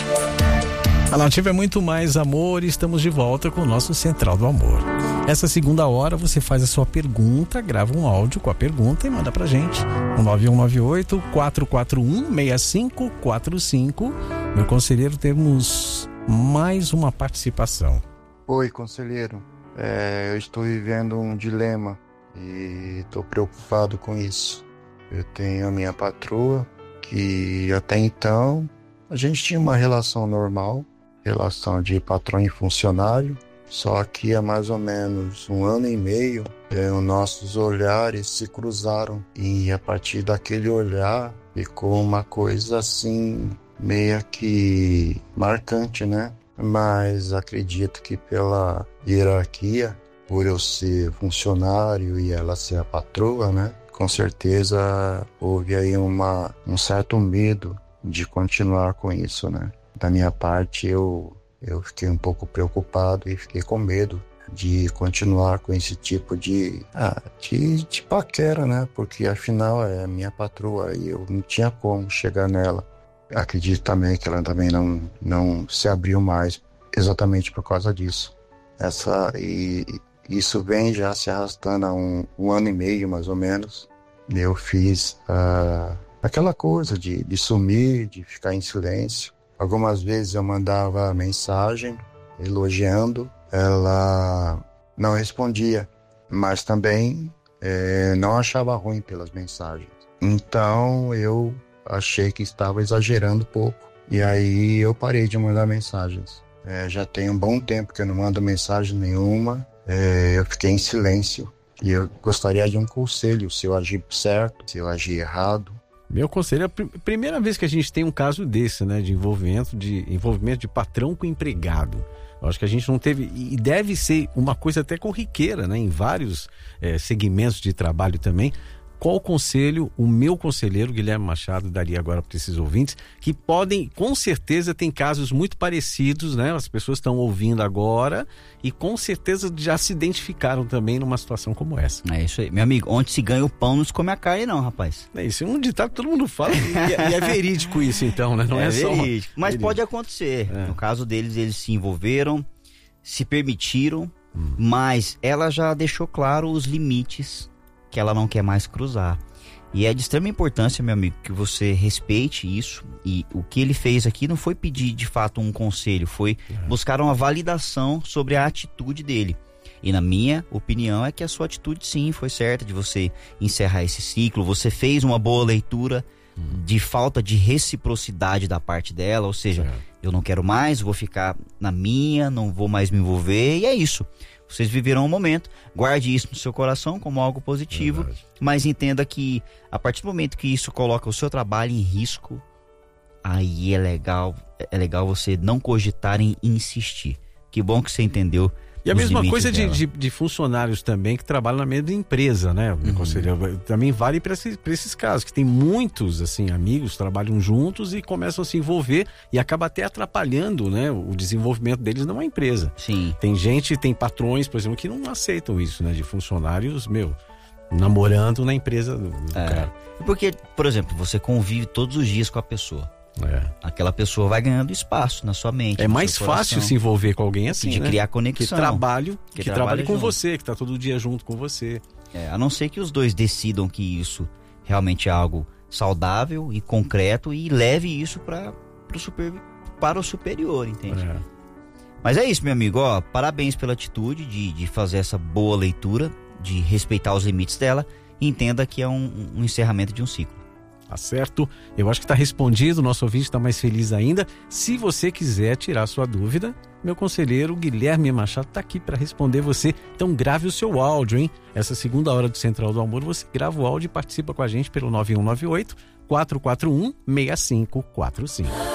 A Nativa é muito mais amor e estamos de volta com o nosso Central do Amor. Essa segunda hora você faz a sua pergunta, grava um áudio com a pergunta e manda pra gente. No 9198-441-6545. Meu conselheiro, temos mais uma participação. Oi, conselheiro. Eu estou vivendo um dilema e estou preocupado com isso. Eu tenho a minha patroa, que até então a gente tinha uma relação normal, relação de patrão e funcionário, só que há mais ou menos 1 ano e meio os nossos olhares se cruzaram e a partir daquele olhar ficou uma coisa assim meio que marcante, né? Mas acredito que pela hierarquia, por eu ser funcionário e ela ser a patroa, né? Com certeza houve aí um certo medo de continuar com isso, né? Da minha parte, eu fiquei um pouco preocupado e fiquei com medo de continuar com esse tipo de paquera, né? Porque afinal é minha patroa e eu não tinha como chegar nela. Acredito também que ela também não se abriu mais exatamente por causa disso. Isso vem já se arrastando há um ano e meio, mais ou menos. Eu fiz aquela coisa de sumir, de ficar em silêncio. Algumas vezes eu mandava mensagem elogiando, ela não respondia, mas também não achava ruim pelas mensagens. Então eu achei que estava exagerando um pouco e aí eu parei de mandar mensagens. Já tem um bom tempo que eu não mando mensagem nenhuma, eu fiquei em silêncio e eu gostaria de um conselho, se eu agir certo, se eu agir errado. Meu conselho é a primeira vez que a gente tem um caso desse, né, de envolvimento de patrão com empregado. Eu acho que a gente não teve, e deve ser uma coisa até corriqueira, né, em vários segmentos de trabalho também. Qual conselho o meu conselheiro Guilherme Machado daria agora para esses ouvintes que podem, com certeza, tem casos muito parecidos, né? As pessoas estão ouvindo agora e com certeza já se identificaram também numa situação como essa. É isso aí, meu amigo, onde se ganha o pão não se come a carne não, rapaz. Isso é um ditado que todo mundo fala e é verídico isso então, né? Não é só verídico, mas verídico. Pode acontecer. No caso deles, eles se envolveram, se permitiram, mas ela já deixou claro os limites que ela não quer mais cruzar. E é de extrema importância, meu amigo, que você respeite isso. E o que ele fez aqui não foi pedir de fato um conselho, foi buscar uma validação sobre a atitude dele. E na minha opinião é que a sua atitude sim foi certa de você encerrar esse ciclo. Você fez uma boa leitura de falta de reciprocidade da parte dela, ou seja, eu não quero mais, vou ficar na minha, não vou mais me envolver, e é isso. Vocês viveram um momento, guarde isso no seu coração como algo positivo, mas entenda que a partir do momento que isso coloca o seu trabalho em risco, aí é legal você não cogitar em insistir. Que bom que você entendeu. E a mesma coisa de funcionários também que trabalham na mesma empresa, né? Conselheiro, também vale para esses casos, que tem muitos assim, amigos, trabalham juntos e começam a se envolver e acaba até atrapalhando, né, o desenvolvimento deles numa empresa. Sim. Tem patrões, por exemplo, que não aceitam isso, né? De funcionários, namorando na empresa do cara. Porque, por exemplo, você convive todos os dias com a pessoa. Aquela pessoa vai ganhando espaço na sua mente. É mais fácil se envolver com alguém assim, de né? criar conexão. Que trabalhe com você, que tá todo dia junto com você. A não ser que os dois decidam que isso realmente é algo saudável e concreto e leve isso para o superior, entende? Mas é isso, meu amigo, parabéns pela atitude de fazer essa boa leitura, de respeitar os limites dela e entenda que é um encerramento de um ciclo. Tá certo? Eu acho que está respondido, o nosso ouvinte está mais feliz ainda. Se você quiser tirar sua dúvida, meu conselheiro Guilherme Machado está aqui para responder você. Então grave o seu áudio, hein? Essa segunda hora do Central do Amor, você grava o áudio e participa com a gente pelo 9198-441-6545.